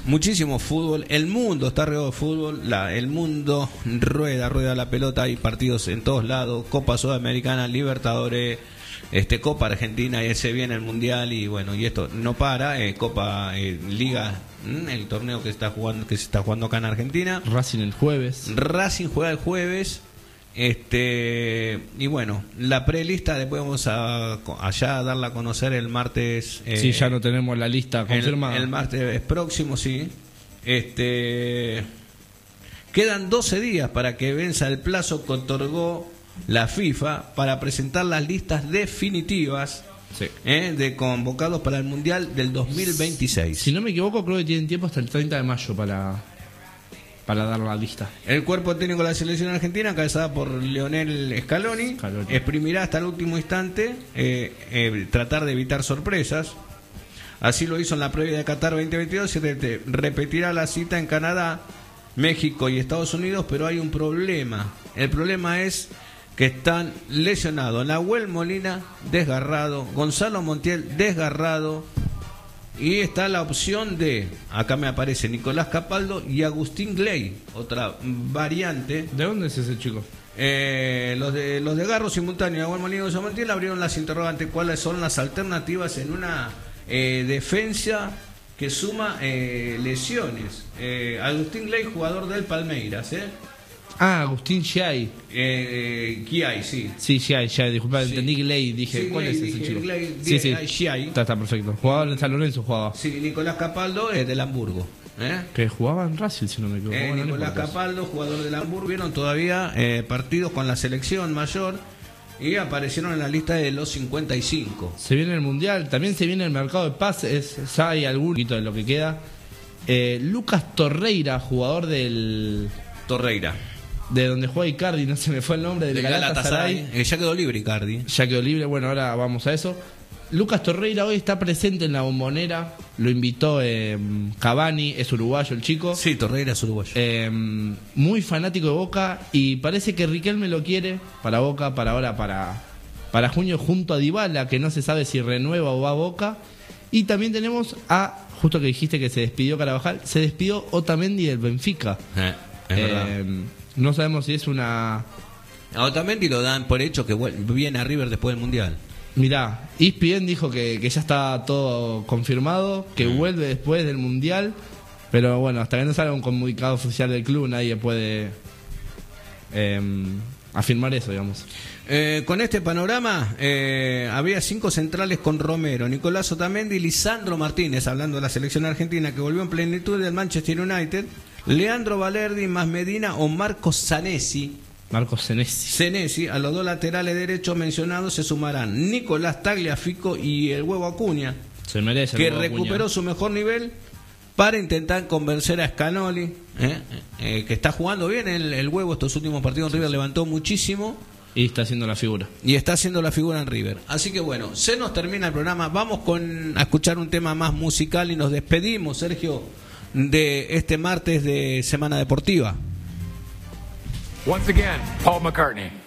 Muchísimo fútbol, el mundo está rodeado de fútbol, el mundo rueda la pelota, hay partidos en todos lados, Copa Sudamericana, Libertadores, Copa Argentina, y se viene el Mundial y bueno, y esto no para, Copa Liga, el torneo que se está jugando acá en Argentina. Racing el jueves. Racing juega el jueves. Y bueno, la prelista después vamos allá a darla a conocer el martes. Sí, ya no tenemos la lista confirmada. El martes próximo, sí. Quedan 12 días para que venza el plazo que otorgó la FIFA para presentar las listas definitivas, sí, de convocados para el Mundial del 2026. Si no me equivoco, creo que tienen tiempo hasta el 30 de mayo para dar la lista. El cuerpo técnico de la selección argentina, encabezada por Lionel Scaloni, exprimirá hasta el último instante tratar de evitar sorpresas. Así lo hizo en la previa de Qatar 2022 y repetirá la cita en Canadá, México y Estados Unidos, pero hay un problema. El problema es que están lesionados Nahuel Molina, desgarrado, Gonzalo Montiel, desgarrado. Y está la opción de, acá me aparece Nicolás Capaldo y Agustín Gley, otra variante. ¿De dónde es ese chico? Los de Garro simultáneo, Nahuel Molina y Gonzalo Montiel abrieron las interrogantes, cuáles son las alternativas en una defensa que suma lesiones. Agustín Gley, jugador del Palmeiras, Agustín Giai. Giai, sí. Sí, Giai, disculpa, sí. Entendí Gley, dije, sí, ¿cuál Gley, es ese chico? Gley, sí, Giai. Está perfecto. Jugador en San Lorenzo jugaba. Sí, Nicolás Capaldo es del Hamburgo. Que jugaba en Racing, si no me equivoco. Nicolás Capaldo, jugador del Hamburgo. Vieron todavía partidos con la selección mayor y aparecieron en la lista de los 55. Se viene el Mundial, también se viene el mercado de pases, ya hay algún poquito de lo que queda. Lucas Torreira, jugador del... Torreira. De donde juega Icardi, no se me fue el nombre, del Galatasaray. Ya quedó libre Icardi. Ya quedó libre, bueno, ahora vamos a eso. Lucas Torreira hoy está presente en la Bombonera, lo invitó Cavani, es uruguayo el chico. Sí, Torreira es uruguayo. Muy fanático de Boca y parece que Riquelme lo quiere para Boca, para ahora, para junio, junto a Dybala, que no se sabe si renueva o va a Boca. Y también tenemos justo que dijiste que se despidió Carabajal, se despidió Otamendi del Benfica. Es verdad. No sabemos si es una... A Otamendi lo dan por hecho que viene a River después del Mundial. Mirá, ESPN dijo que ya está todo confirmado, que vuelve después del Mundial, pero bueno, hasta que no salga un comunicado oficial del club nadie puede afirmar eso, digamos. Con este panorama había 5 centrales con Romero, Nicolás Otamendi, Lisandro Martínez, hablando de la selección argentina que volvió en plenitud del Manchester United, Leandro Valerdi, más Medina o Marcos Senesi. A los 2 laterales derechos mencionados se sumarán Nicolás Tagliafico y el Huevo Acuña, se merece, que recuperó su mejor nivel para intentar convencer a Scaloni, que está jugando bien el Huevo. Estos últimos partidos en River levantó muchísimo. Y está haciendo la figura. En River. Así que bueno, se nos termina el programa. Vamos a escuchar un tema más musical y nos despedimos, Sergio, de este martes de Semana Deportiva. Once again, Paul McCartney.